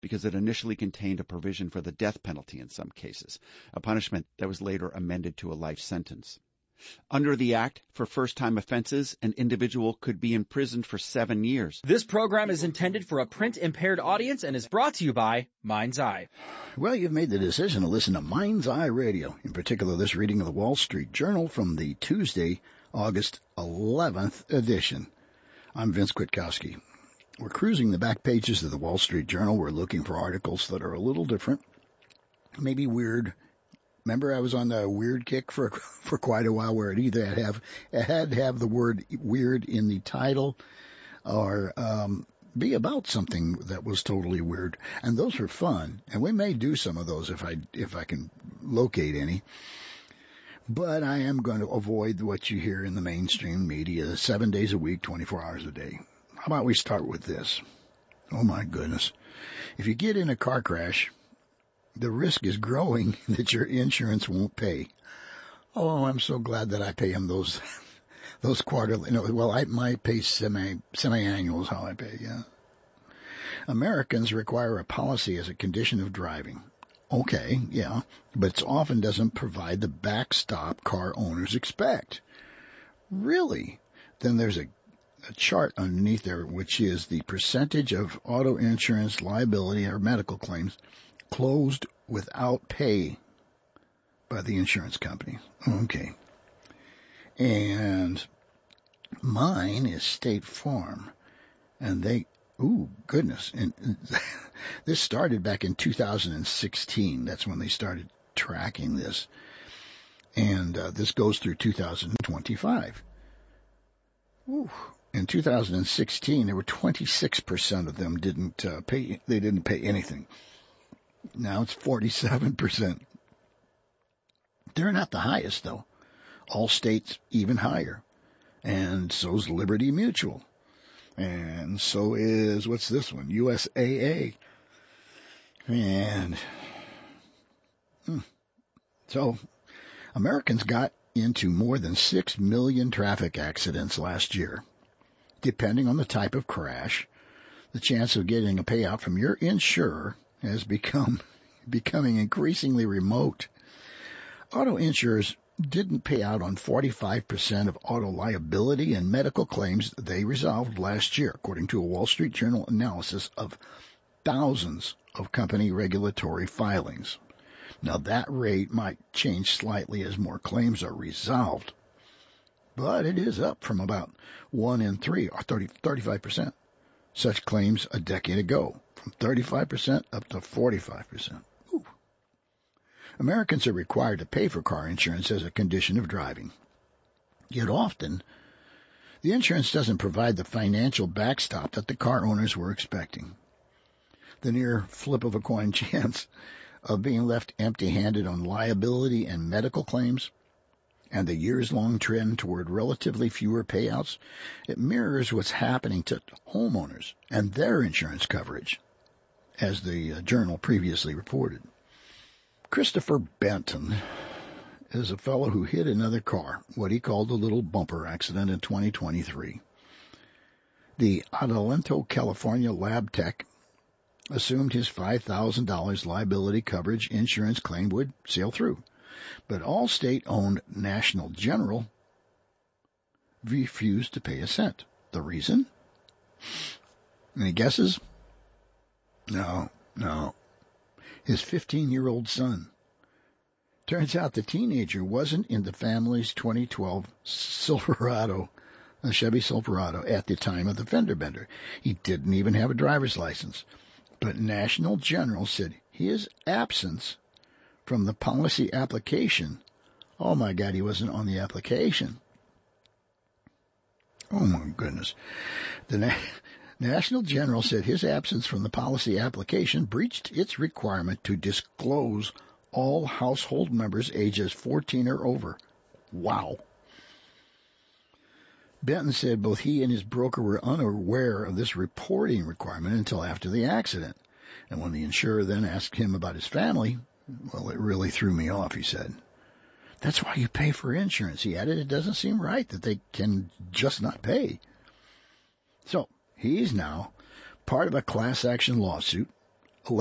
because it initially contained a provision for the death penalty in some cases, a punishment that was later amended to a life sentence. Under the Act, for first-time offenses, an individual could be imprisoned for 7 years. This program is intended for a print-impaired audience and is brought to you by Mind's Eye. Well, you've made the decision to listen to Mind's Eye Radio, in particular this reading of the Wall Street Journal from the Tuesday, August 11th edition. I'm Vince Kwiatkowski. We're cruising the back pages of the Wall Street Journal. We're looking for articles that are a little different, maybe weird. Remember, I was on the weird kick for quite a while, where it either had to have the word weird in the title, or be about something that was totally weird. And those were fun, and we may do some of those if I can locate any. But I am going to avoid what you hear in the mainstream media 7 days a week, 24 hours a day. How about we start with this? Oh my goodness. If you get in a car crash, the risk is growing that your insurance won't pay. Oh, I'm so glad that I pay them those quarterly. No, well, my pay semi-annual is how I pay, yeah. Americans require a policy as a condition of driving. Okay, yeah, but it often doesn't provide the backstop car owners expect. Really? Then there's a chart underneath there, which is the percentage of auto insurance liability or medical claims closed without pay by the insurance company. Okay. And mine is State Farm. And goodness. And this started back in 2016. That's when they started tracking this. And this goes through 2025. Ooh. In 2016, there were 26% of them didn't pay. They didn't pay anything. Now it's 47%. They're not the highest, though. Allstate's even higher. And so's Liberty Mutual. And so is, what's this one? USAA. And so Americans got into more than 6 million traffic accidents last year. Depending on the type of crash, the chance of getting a payout from your insurer has becoming increasingly remote. Auto insurers didn't pay out on 45% of auto liability and medical claims they resolved last year, according to a Wall Street Journal analysis of thousands of company regulatory filings. Now, that rate might change slightly as more claims are resolved, but it is up from about 1 in 3, or 35%. Such claims a decade ago, from 35% up to 45%. Ooh. Americans are required to pay for car insurance as a condition of driving. Yet often, the insurance doesn't provide the financial backstop that the car owners were expecting. The near flip of a coin chance of being left empty-handed on liability and medical claims, and the years-long trend toward relatively fewer payouts, it mirrors what's happening to homeowners and their insurance coverage, as the journal previously reported. Christopher Benton is a fellow who hit another car, what he called a little bumper accident in 2023. The Adelanto, California lab tech assumed his $5,000 liability coverage insurance claim would sail through. But Allstate-owned National General refused to pay a cent. The reason? Any guesses? No. His 15-year-old son. Turns out the teenager wasn't in the family's 2012 Silverado, a Chevy Silverado, at the time of the fender bender. He didn't even have a driver's license. But National General said his absence from the policy application. Oh my God, he wasn't on the application. Oh my goodness. The National General said his absence from the policy application breached its requirement to disclose all household members ages 14 or over. Wow. Benton said both he and his broker were unaware of this reporting requirement until after the accident. And when the insurer then asked him about his family, well, it really threw me off, he said. That's why you pay for insurance, he added. It doesn't seem right that they can just not pay. So, he's now part of a class action lawsuit